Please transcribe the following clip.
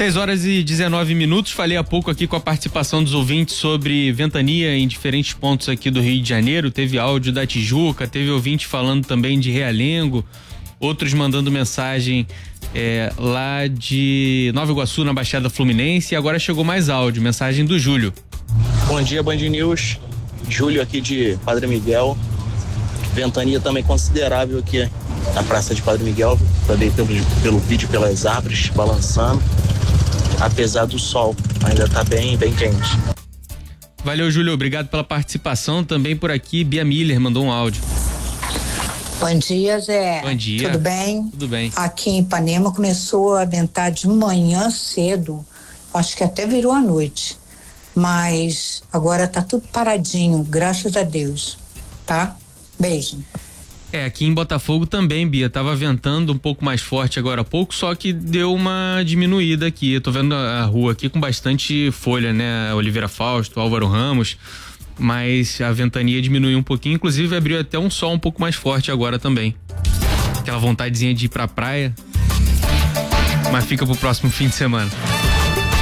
6h19. Falei há pouco aqui com a participação dos ouvintes sobre ventania em diferentes pontos aqui do Rio de Janeiro. Teve áudio da Tijuca, teve ouvinte falando também de Realengo, outros mandando mensagem lá de Nova Iguaçu, na Baixada Fluminense. E agora chegou mais áudio, mensagem do Júlio. Bom dia, Band News. Júlio aqui de Padre Miguel. Ventania também considerável aqui na Praça de Padre Miguel, também pelo vídeo, pelas árvores balançando, apesar do sol, ainda tá bem quente. Valeu, Júlio, obrigado pela participação. Também por aqui, Bia Miller mandou um áudio. Bom dia, Zé. Bom dia. Tudo bem? Tudo bem. Aqui em Ipanema começou a ventar de manhã cedo, acho que até virou a noite, mas agora tá tudo paradinho, graças a Deus, tá? Beijo. Aqui em Botafogo também, Bia, tava ventando um pouco mais forte agora há pouco, só que deu uma diminuída aqui. Eu tô vendo a rua aqui com bastante folha, né? Oliveira Fausto, Álvaro Ramos, mas a ventania diminuiu um pouquinho, inclusive abriu até um sol um pouco mais forte agora também. Aquela vontadezinha de ir pra praia, mas fica pro próximo fim de semana.